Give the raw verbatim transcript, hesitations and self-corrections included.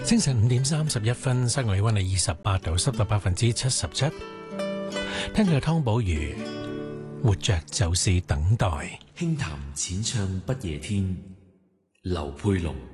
清晨五點三十一分，室外氣溫係二十八度，濕度百分之七十七。聽佢湯寶如，活着就是等待。 輕談淺唱不夜天，劉佩龍。